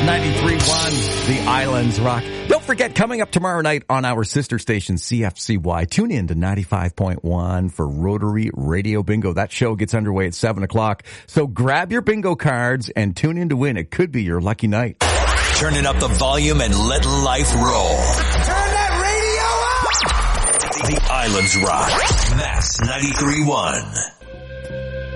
93.1, The Islands Rock. Don't forget, coming up tomorrow night on our sister station, CFCY, tune in to 95.1 for Rotary Radio Bingo. That show gets underway at 7 o'clock. So grab your bingo cards and tune in to win. It could be your lucky night. Turning up the volume and let life roll. Turn that radio up! The Islands Rock. Max 93.1.